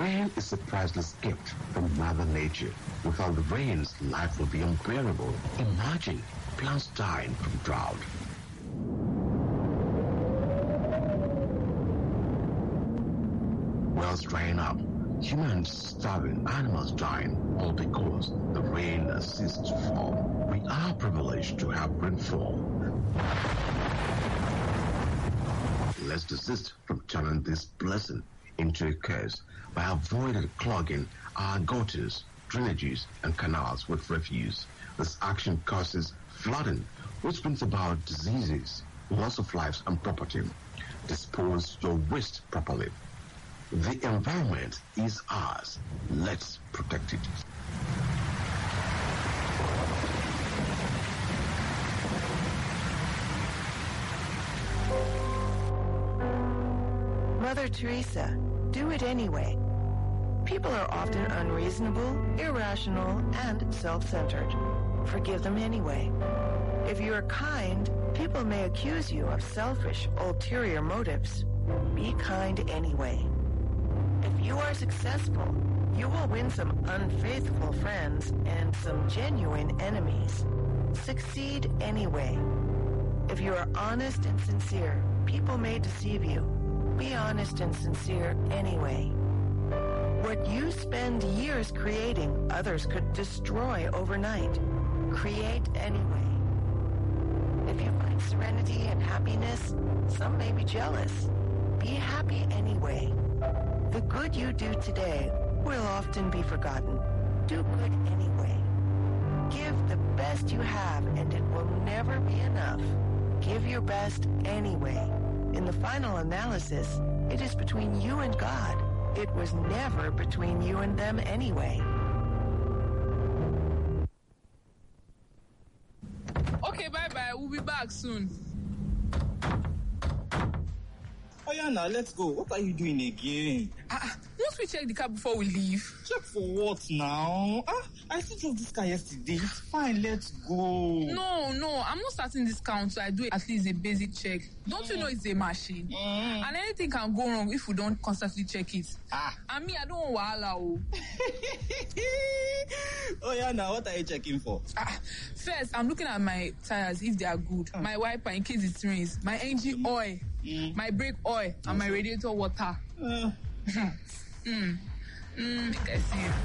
Rain is a priceless gift from Mother Nature. Without the rains, life will be unbearable. Imagine plants dying from drought. Wells drying up, humans starving, animals dying, all because the rain has ceased to fall. We are privileged to have rainfall. Let's desist from turning this blessing into a curse by avoiding clogging our gutters, drainages, and canals with refuse. This action causes flooding, which brings about diseases, loss of lives and property. Dispose your waste properly. The environment is ours. Let's protect it. Mother Teresa, do it anyway. People are often unreasonable, irrational, and self-centered. Forgive them anyway. If you are kind, people may accuse you of selfish, ulterior motives. Be kind anyway. If you are successful, you will win some unfaithful friends and some genuine enemies. Succeed anyway. If you are honest and sincere, people may deceive you. Be honest and sincere anyway. What you spend years creating, others could destroy overnight. Create anyway. If you find serenity and happiness, some may be jealous. Be happy anyway. The good you do today will often be forgotten. Do good anyway. Give the best you have, and it will never be enough. Give your best anyway. In the final analysis, it is between you and God. It was never between you and them anyway. Okay, bye-bye. We'll be back soon. Oh yeah, now let's go. What are you doing again? Must we check the car before we leave? Check for what now? I still drove this car yesterday. It's fine, let's go. No, I'm not starting this count, so I do at least a basic check. Don't you know it's a machine? And anything can go wrong if we don't constantly check it. And me, I don't want wahala. Oh yeah, now what are you checking for? First, I'm looking at my tires if they are good, my wiper in case it rains, my engine oil, my brake oil, and my radiator water. Make I see.